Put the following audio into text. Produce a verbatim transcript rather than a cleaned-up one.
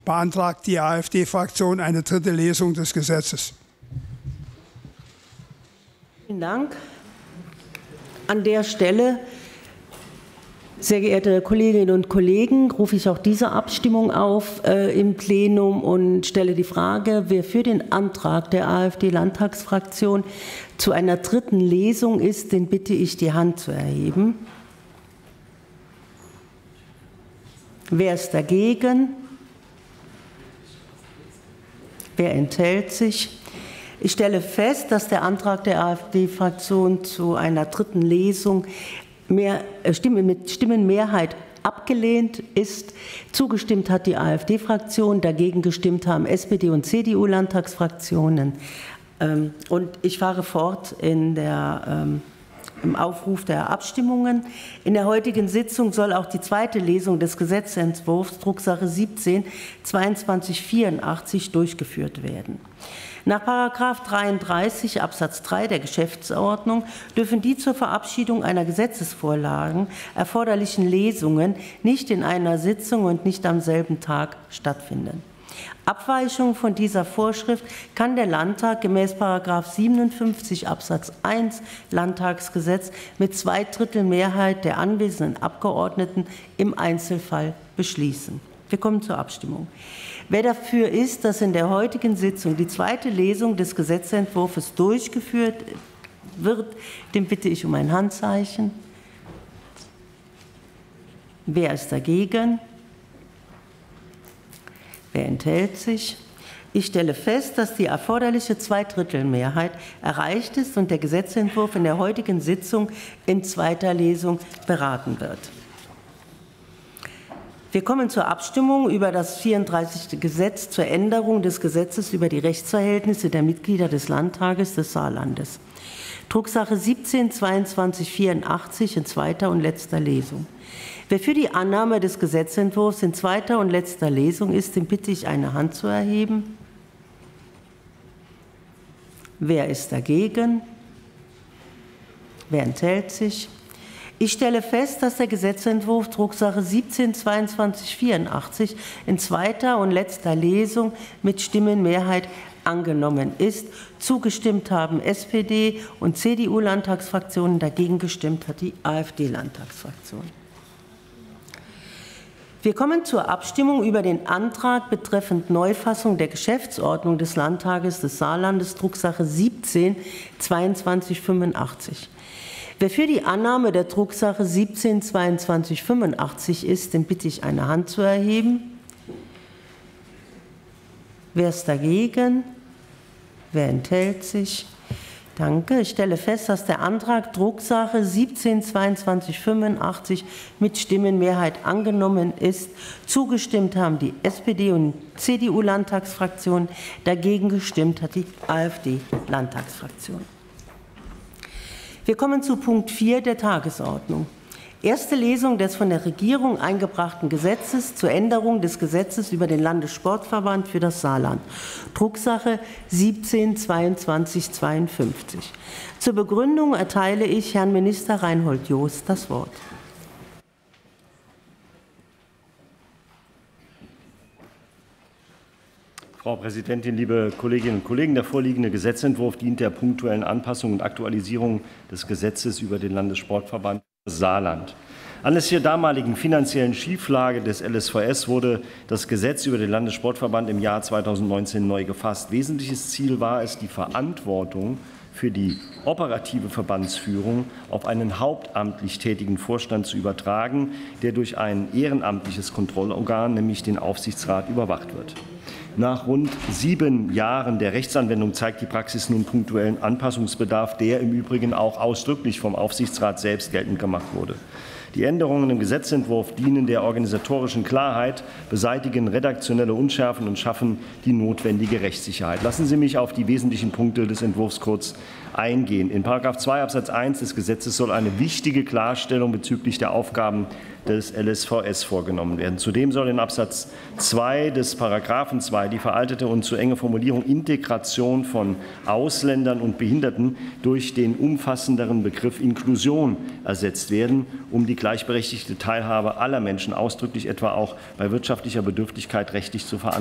beantragt die AfD-Fraktion eine dritte Lesung des Gesetzes. Vielen Dank. An der Stelle, sehr geehrte Kolleginnen und Kollegen, rufe ich auch diese Abstimmung auf äh, im Plenum und stelle die Frage, wer für den Antrag der AfD-Landtagsfraktion zu einer dritten Lesung ist, den bitte ich, die Hand zu erheben. Wer ist dagegen? Wer enthält sich? Ich stelle fest, dass der Antrag der AfD-Fraktion zu einer dritten Lesung mehr, äh, Stimme, mit Stimmenmehrheit abgelehnt ist. Zugestimmt hat die AfD-Fraktion, dagegen gestimmt haben S P D und C D U-Landtagsfraktionen. Ähm, und ich fahre fort in der, ähm, im Aufruf der Abstimmungen. In der heutigen Sitzung soll auch die zweite Lesung des Gesetzentwurfs Drucksache siebzehn zweiundzwanzig vierundachtzig durchgeführt werden. Nach Paragraph dreiunddreißig Absatz drei der Geschäftsordnung dürfen die zur Verabschiedung einer Gesetzesvorlage erforderlichen Lesungen nicht in einer Sitzung und nicht am selben Tag stattfinden. Abweichungen von dieser Vorschrift kann der Landtag gemäß Paragraph siebenundfünfzig Absatz eins Landtagsgesetz mit Zweidrittelmehrheit der anwesenden Abgeordneten im Einzelfall beschließen. Wir kommen zur Abstimmung. Wer dafür ist, dass in der heutigen Sitzung die zweite Lesung des Gesetzentwurfs durchgeführt wird, den bitte ich um ein Handzeichen. Wer ist dagegen? Wer enthält sich? Ich stelle fest, dass die erforderliche Zweidrittelmehrheit erreicht ist und der Gesetzentwurf in der heutigen Sitzung in zweiter Lesung beraten wird. Wir kommen zur Abstimmung über das vierunddreißigste Gesetz zur Änderung des Gesetzes über die Rechtsverhältnisse der Mitglieder des Landtages des Saarlandes. Drucksache siebzehn zweiundzwanzig vierundachtzig in zweiter und letzter Lesung. Wer für die Annahme des Gesetzentwurfs in zweiter und letzter Lesung ist, den bitte ich, eine Hand zu erheben. Wer ist dagegen? Wer enthält sich? Ich stelle fest, dass der Gesetzentwurf Drucksache siebzehn zweiundzwanzig vierundachtzig in zweiter und letzter Lesung mit Stimmenmehrheit angenommen ist. Zugestimmt haben S P D und C D U-Landtagsfraktionen, dagegen gestimmt hat die AfD-Landtagsfraktion. Wir kommen zur Abstimmung über den Antrag betreffend Neufassung der Geschäftsordnung des Landtages des Saarlandes, Drucksache siebzehn zweiundzwanzig fünfundachtzig. Wer für die Annahme der Drucksache siebzehn zweiundzwanzig fünfundachtzig ist, den bitte ich, eine Hand zu erheben. Wer ist dagegen? Wer enthält sich? Danke. Ich stelle fest, dass der Antrag Drucksache siebzehn zweiundzwanzig fünfundachtzig mit Stimmenmehrheit angenommen ist. Zugestimmt haben die S P D und C D U-Landtagsfraktionen. Dagegen gestimmt hat die AfD-Landtagsfraktion. Wir kommen zu Punkt vier der Tagesordnung. Erste Lesung des von der Regierung eingebrachten Gesetzes zur Änderung des Gesetzes über den Landessportverband für das Saarland. Drucksache siebzehn zweiundzwanzig zweiundfünfzig. Zur Begründung erteile ich Herrn Minister Reinhold Jost das Wort. Frau Präsidentin, liebe Kolleginnen und Kollegen! Der vorliegende Gesetzentwurf dient der punktuellen Anpassung und Aktualisierung des Gesetzes über den Landessportverband Saarland. Anlässlich der damaligen finanziellen Schieflage des L S V S wurde das Gesetz über den Landessportverband im Jahr zweitausendneunzehn neu gefasst. Wesentliches Ziel war es, die Verantwortung für die operative Verbandsführung auf einen hauptamtlich tätigen Vorstand zu übertragen, der durch ein ehrenamtliches Kontrollorgan, nämlich den Aufsichtsrat, überwacht wird. Nach rund sieben Jahren der Rechtsanwendung zeigt die Praxis nun punktuellen Anpassungsbedarf, der im Übrigen auch ausdrücklich vom Aufsichtsrat selbst geltend gemacht wurde. Die Änderungen im Gesetzentwurf dienen der organisatorischen Klarheit, beseitigen redaktionelle Unschärfen und schaffen die notwendige Rechtssicherheit. Lassen Sie mich auf die wesentlichen Punkte des Entwurfs kurz eingehen. In Paragraph zwei Absatz eins des Gesetzes soll eine wichtige Klarstellung bezüglich der Aufgaben des L S V S vorgenommen werden. Zudem soll in Absatz zwei des Paragraphen zwei die veraltete und zu enge Formulierung Integration von Ausländern und Behinderten durch den umfassenderen Begriff Inklusion ersetzt werden, um die gleichberechtigte Teilhabe aller Menschen ausdrücklich etwa auch bei wirtschaftlicher Bedürftigkeit rechtlich zu veranlassen.